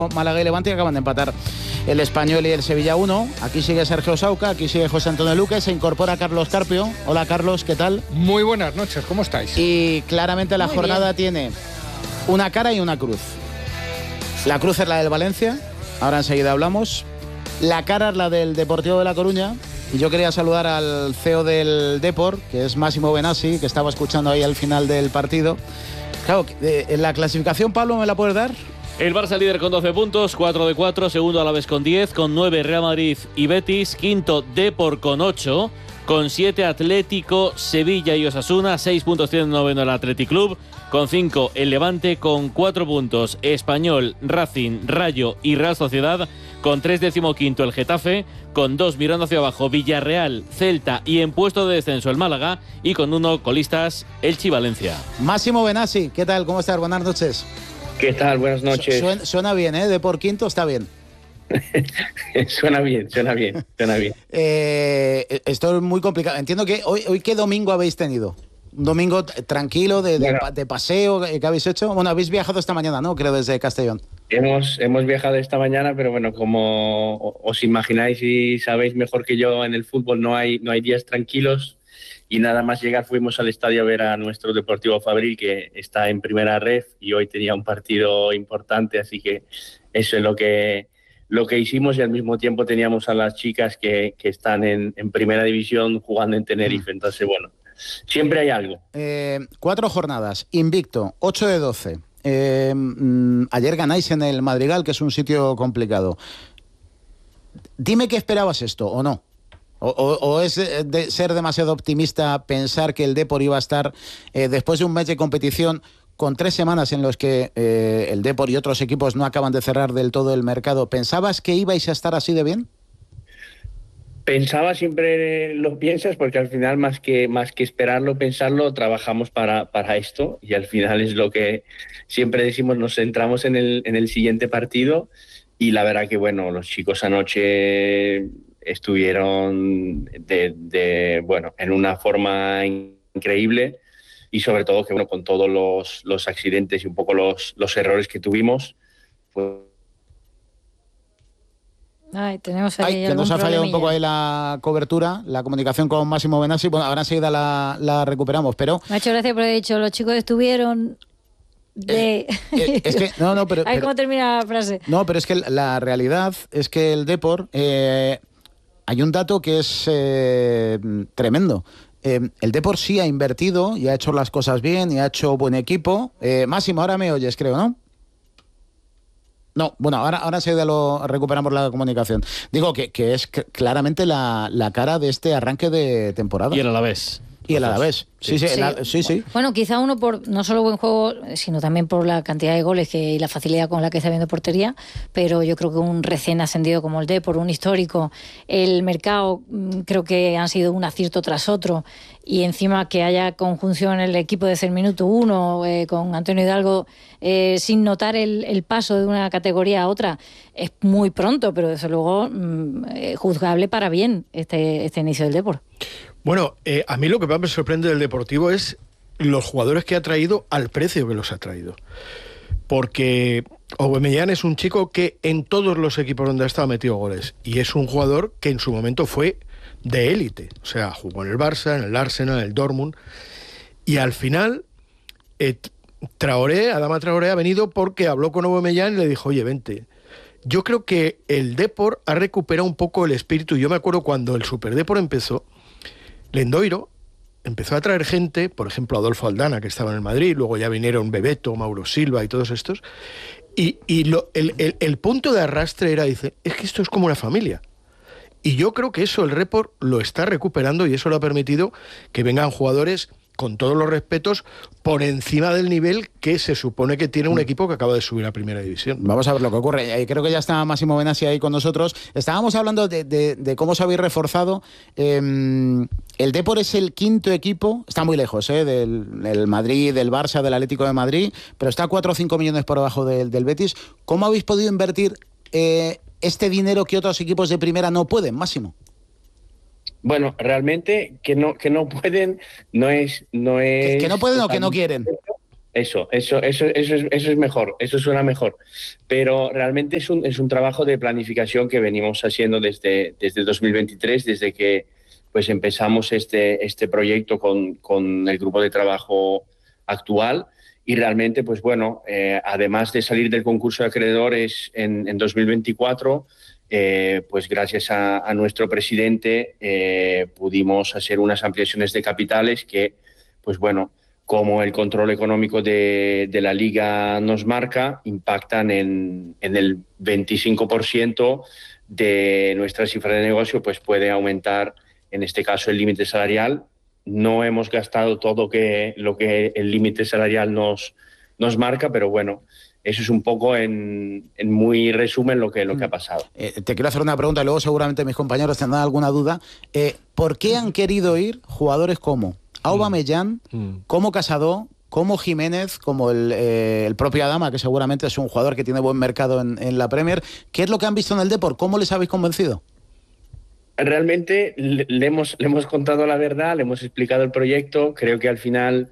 Málaga y Levante, que acaban de empatar el Español y el Sevilla 1. Aquí sigue Sergio Sauca, aquí sigue José Antonio Luque, se incorpora Carlos Carpio. Hola Carlos, ¿qué tal? Muy buenas noches, ¿cómo estáis? Y claramente la jornada tiene una cara y una cruz. La cruz es la del Valencia, ahora enseguida hablamos. La cara es la del Deportivo de La Coruña. Y yo quería saludar al CEO del Depor, que es Máximo Benassi, que estaba escuchando ahí al final del partido. Claro, en la clasificación, Pablo, ¿me la puedes dar? El Barça líder con 12 puntos, 4 de 4, segundo Alavés con 10, con 9 Real Madrid y Betis, quinto Depor con 8, con 7 Atlético, Sevilla y Osasuna, 6 puntos tiene noveno el Athletic Club, con 5 el Levante, con 4 puntos Español, Racing, Rayo y Real Sociedad, con 3 decimoquinto el Getafe, con 2 mirando hacia abajo Villarreal, Celta y en puesto de descenso el Málaga, y con 1 colistas Elche y Valencia. Máximo Benassi, ¿qué tal? ¿Cómo estás? Buenas noches. ¿Qué tal? Buenas noches. Suena bien, ¿eh? Depor quinto está bien. Suena bien. Esto es muy complicado. Entiendo que hoy ¿qué domingo habéis tenido? Un domingo tranquilo, de paseo que habéis hecho. Bueno, habéis viajado esta mañana, ¿no? Creo desde Castellón. Hemos viajado esta mañana, pero bueno, como os imagináis y sabéis mejor que yo, en el fútbol no hay días tranquilos. Y nada más llegar fuimos al estadio a ver a nuestro Deportivo Fabril, que está en primera ref y hoy tenía un partido importante, así que eso es lo que hicimos, y al mismo tiempo teníamos a las chicas que están en primera división jugando en Tenerife. Entonces, bueno, siempre hay algo. 4 jornadas, invicto, 8 de 12. Ayer ganáis en el Madrigal, que es un sitio complicado. Dime que esperabas esto, ¿o no? ¿O es de ser demasiado optimista pensar que el Depor iba a estar, después de un mes de competición, con 3 semanas en los que el Depor y otros equipos no acaban de cerrar del todo el mercado? ¿Pensabas que ibais a estar así de bien? Pensaba, siempre lo piensas, porque al final más que esperarlo, pensarlo, trabajamos para esto, y al final es lo que siempre decimos, nos centramos en el siguiente partido. Y la verdad que bueno, los chicos anoche estuvieron en una forma increíble, y sobre todo que bueno, con todos los accidentes y un poco los errores que tuvimos, pues tenemos ahí que nos ha fallado un poco ahí la cobertura, la comunicación con Máximo Benassi. Bueno, ahora enseguida la recuperamos, pero... Me ha hecho gracia porque he dicho, los chicos estuvieron... es que no, pero a ver cómo termina la frase. No, pero es que la realidad es que el Depor, hay un dato que es tremendo. El Depor sí ha invertido y ha hecho las cosas bien y ha hecho buen equipo. Máximo, ahora me oyes, creo, ¿no? No, bueno, ahora enseguida recuperamos la comunicación. Digo que es claramente la cara de este arranque de temporada. Y el Alavés. Y el Alavés, sí. Bueno, quizá uno por no solo buen juego, sino también por la cantidad de goles y la facilidad con la que está viendo portería, pero yo creo que un recién ascendido como el Depor, un histórico, el mercado, creo que han sido un acierto tras otro, y encima que haya conjunción en el equipo desde el minuto 1, con Antonio Hidalgo, sin notar el paso de una categoría a otra, es muy pronto, pero desde luego juzgable para bien este inicio del Depor. Bueno, a mí lo que más me sorprende del Deportivo es los jugadores que ha traído al precio que los ha traído. Porque Aubameyang es un chico que en todos los equipos donde ha estado metido goles. Y es un jugador que en su momento fue de élite. O sea, jugó en el Barça, en el Arsenal, en el Dortmund. Y al final, Adama Traoré ha venido porque habló con Aubameyang y le dijo, oye, vente. Yo creo que el Depor ha recuperado un poco el espíritu. Yo me acuerdo cuando el Super Depor empezó, Lendoiro empezó a traer gente, por ejemplo Adolfo Aldana, que estaba en el Madrid, luego ya vinieron Bebeto, Mauro Silva y todos estos, y el punto de arrastre era, dice, es que esto es como una familia. Y yo creo que eso el Depor lo está recuperando, y eso lo ha permitido que vengan jugadores, con todos los respetos, por encima del nivel que se supone que tiene un equipo que acaba de subir a Primera División. Vamos a ver lo que ocurre. Creo que ya está Máximo Benassi ahí con nosotros. Estábamos hablando de cómo os habéis reforzado. El Depor es el quinto equipo, está muy lejos del Madrid, del Barça, del Atlético de Madrid, pero está 4 o 5 millones por debajo del Betis. ¿Cómo habéis podido invertir este dinero que otros equipos de primera no pueden, Máximo? Bueno, realmente que no pueden no es que no pueden o que no quieren. Eso es mejor, eso suena mejor. Pero realmente es un trabajo de planificación que venimos haciendo desde 2023, desde que pues empezamos este proyecto con el grupo de trabajo actual. Y realmente, pues bueno, además de salir del concurso de acreedores en 2024, pues gracias a nuestro presidente pudimos hacer unas ampliaciones de capitales que, pues bueno, como el control económico de la Liga nos marca, impactan en el 25% de nuestra cifra de negocio, pues puede aumentar, en este caso, el límite salarial. No hemos gastado todo lo que el límite salarial nos marca, pero bueno, eso es un poco en muy resumen lo que ha pasado. Te quiero hacer una pregunta y luego seguramente mis compañeros tendrán alguna duda. ¿Por qué han querido ir jugadores como Aubameyang, como Casado, como Jiménez, como el propio Adama, que seguramente es un jugador que tiene buen mercado en la Premier? ¿Qué es lo que han visto en el Depor? ¿Cómo les habéis convencido? Realmente le hemos contado la verdad, le hemos explicado el proyecto. Creo que al final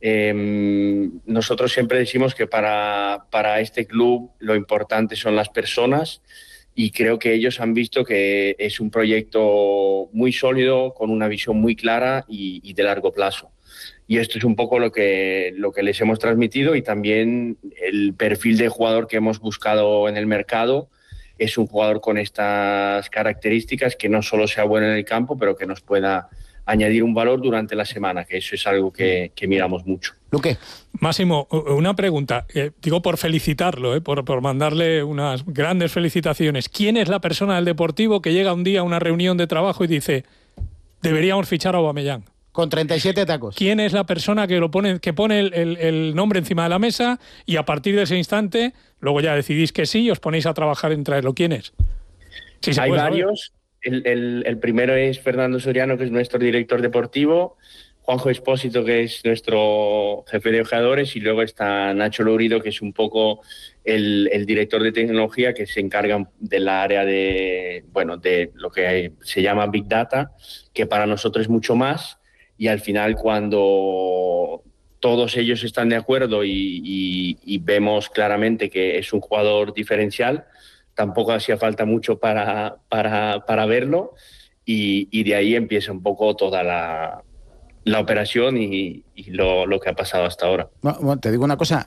nosotros siempre decimos que para este club lo importante son las personas, y creo que ellos han visto que es un proyecto muy sólido, con una visión muy clara y de largo plazo. Y esto es un poco lo que les hemos transmitido, y también el perfil de jugador que hemos buscado en el mercado. Es un jugador con estas características, que no solo sea bueno en el campo, pero que nos pueda añadir un valor durante la semana, que eso es algo que miramos mucho. Luque. Máximo, una pregunta, digo por felicitarlo, por mandarle unas grandes felicitaciones. ¿Quién es la persona del Deportivo que llega un día a una reunión de trabajo y dice, deberíamos fichar a Aubameyang? Con 37 tacos. ¿Quién es la persona que pone el nombre encima de la mesa y a partir de ese instante, luego ya decidís que sí y os ponéis a trabajar en traerlo? ¿Quién es? Sí, hay varios. El primero es Fernando Soriano, que es nuestro director deportivo, Juanjo Espósito, que es nuestro jefe de jugadores, y luego está Nacho Lourido, que es un poco el director de tecnología, que se encarga del área de lo que se llama Big Data, que para nosotros es mucho más. Y al final, cuando todos ellos están de acuerdo y vemos claramente que es un jugador diferencial, tampoco hacía falta mucho para verlo, y de ahí empieza un poco toda la operación y lo que ha pasado hasta ahora. Bueno, te digo una cosa,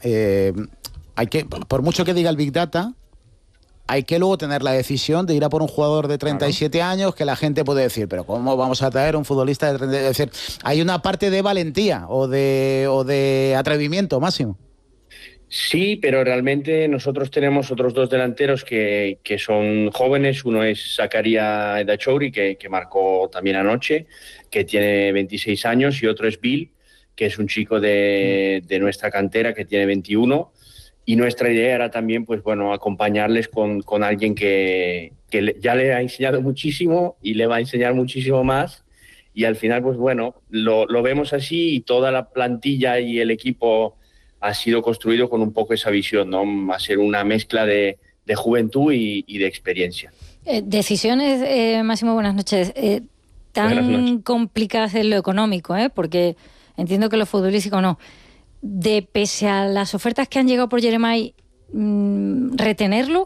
por mucho que diga el Big Data, hay que luego tener la decisión de ir a por un jugador de 37 años, que la gente puede decir, pero ¿cómo vamos a traer un futbolista de 37? Es decir, hay una parte de valentía o de atrevimiento, Máximo. Sí, pero realmente nosotros tenemos otros dos delanteros que son jóvenes. Uno es Zakaria Edachouri, que marcó también anoche, que tiene 26 años, y otro es Bill, que es un chico de nuestra cantera, que tiene 21. Y nuestra idea era también, pues bueno, acompañarles con alguien que ya le ha enseñado muchísimo y le va a enseñar muchísimo más. Y al final, pues bueno, lo vemos así, y toda la plantilla y el equipo ha sido construido con un poco esa visión, ¿no? Va a ser una mezcla de juventud y de experiencia. Decisiones, Máximo, buenas noches. Tan complicadas en lo económico, porque entiendo que lo futbolístico no. Pese a las ofertas que han llegado por Jeremai, ¿retenerlo?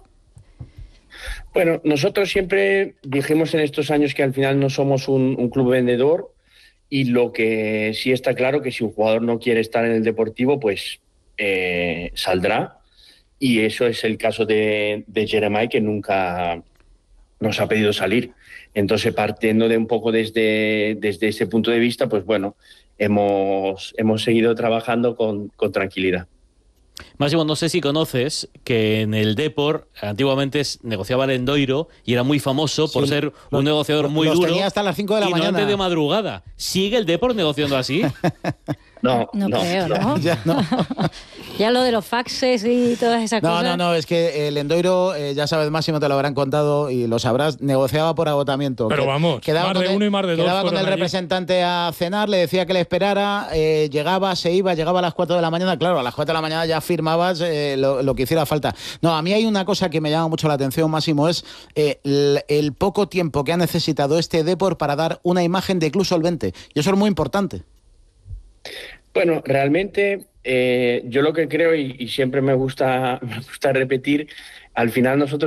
Bueno, nosotros siempre dijimos en estos años que al final no somos un club vendedor, y lo que sí está claro que si un jugador no quiere estar en el Deportivo, pues saldrá, y eso es el caso de Jeremai, que nunca nos ha pedido salir. Entonces, partiendo de un poco desde ese punto de vista, pues bueno, hemos seguido trabajando con tranquilidad. Máximo, no sé si conoces que en el Depor antiguamente negociaba el Endoiro y era muy famoso por ser un negociador muy duro. Tenía hasta las 5 de la mañana. Y no antes de madrugada. ¿Sigue el Depor negociando así? No creo, ¿no? Ya no. Ya lo de los faxes y todas esas cosas. No, es que el Endoiro, ya sabes, Máximo, te lo habrán contado y lo sabrás, negociaba por agotamiento. Pero vamos, más de uno y más de dos. Quedaba con el representante a cenar, le decía que le esperara, llegaba a las 4 de la mañana, claro, a las 4 de la mañana ya firmabas lo que hiciera falta. No, a mí hay una cosa que me llama mucho la atención, Máximo, es el poco tiempo que ha necesitado este Depor para dar una imagen de club solvente, y eso es muy importante. Bueno, realmente yo lo que creo y siempre me gusta repetir, al final nosotros